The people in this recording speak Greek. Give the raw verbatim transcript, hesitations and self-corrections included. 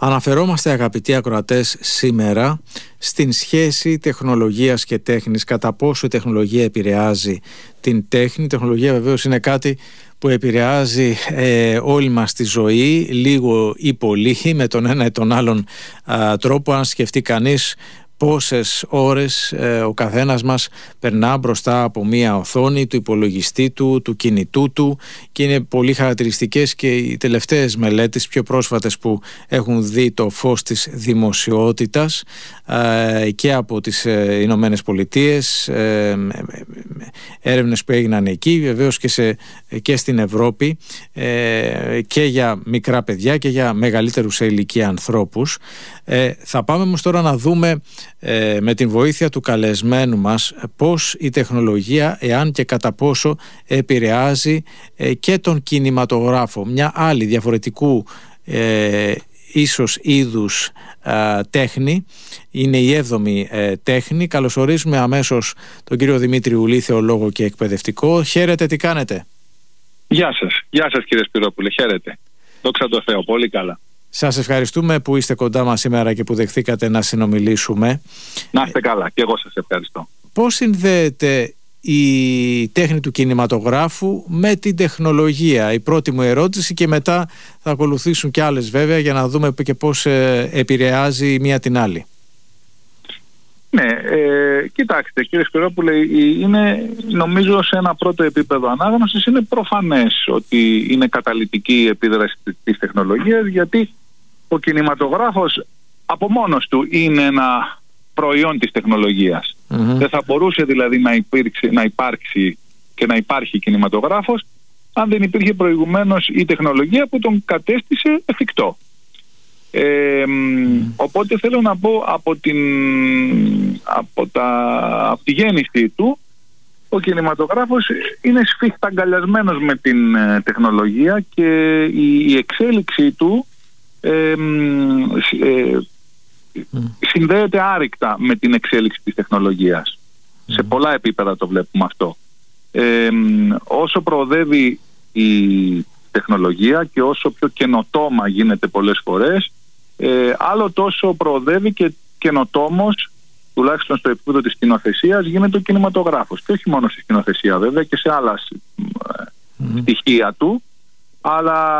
Αναφερόμαστε, αγαπητοί ακροατές, σήμερα στην σχέση τεχνολογίας και τέχνης, κατά πόσο η τεχνολογία επηρεάζει την τέχνη. Η τεχνολογία βεβαίως είναι κάτι που επηρεάζει ε, όλη μας τη ζωή, λίγο ή πολύ, με τον ένα ή τον άλλον α, τρόπο. Αν σκεφτεί κανείς πόσες ώρες ε, ο καθένας μας περνά μπροστά από μία οθόνη του υπολογιστή του, του κινητού του, και είναι πολύ χαρακτηριστικές και οι τελευταίες μελέτες, πιο πρόσφατες, που έχουν δει το φως της δημοσιότητας ε, και από τις ε, Ηνωμένες Πολιτείες, ε, έρευνες που έγιναν εκεί, βεβαίως και, σε, και στην Ευρώπη, ε, και για μικρά παιδιά και για μεγαλύτερους σε ηλικία ανθρώπους. Ε, θα πάμε όμως τώρα να δούμε ε, με την βοήθεια του καλεσμένου μας πώς η τεχνολογία, εάν και κατά πόσο, επηρεάζει ε, και τον κινηματογράφο, μια άλλη διαφορετικού ε, ίσως είδους ε, τέχνη. Είναι η έβδομη ε, τέχνη. Καλωσορίζουμε αμέσως τον κύριο Δημήτρη Ουλή, θεολόγο και εκπαιδευτικό. Χαίρετε, τι κάνετε? Γεια σας, γεια σας κύριε Σπυρόπουλε, χαίρετε. Δόξα τω Θεώ, πολύ καλά. Σας ευχαριστούμε που είστε κοντά μας σήμερα και που δεχθήκατε να συνομιλήσουμε. Να είστε καλά, και εγώ σας ευχαριστώ. Πώς συνδέεται η τέχνη του κινηματογράφου με την τεχνολογία? Η πρώτη μου ερώτηση, και μετά θα ακολουθήσουν και άλλες βέβαια, για να δούμε και πώς επηρεάζει η μία την άλλη. Ναι, ε, κοιτάξτε κύριε Σπυρόπουλε, είναι, νομίζω σε ένα πρώτο επίπεδο ανάγνωσης είναι προφανές ότι είναι καταλυτική η επίδραση της τεχνολογίας, γιατί ο κινηματογράφος από μόνος του είναι ένα προϊόν της τεχνολογίας. Mm-hmm. Δεν θα μπορούσε δηλαδή να, υπήρξει, να υπάρξει και να υπάρχει κινηματογράφος αν δεν υπήρχε προηγουμένως η τεχνολογία που τον κατέστησε εφικτό. Ε, mm. Οπότε θέλω να πω από, την, από, τα, από τη γέννησή του ο κινηματογράφος είναι σφιχταγκαλιασμένος με την ε, τεχνολογία, και η, η εξέλιξή του ε, ε, mm. συνδέεται άρρηκτα με την εξέλιξη της τεχνολογίας. Mm. Σε πολλά επίπεδα το βλέπουμε αυτό. Ε, όσο προοδεύει η τεχνολογία και όσο πιο καινοτόμα γίνεται πολλές φορές, ε, άλλο τόσο προοδεύει και καινοτόμος, τουλάχιστον στο επίπεδο της σκηνοθεσίας, γίνεται ο κινηματογράφος. Και όχι μόνο στη σκηνοθεσία βέβαια, και σε άλλα mm. στοιχεία του, αλλά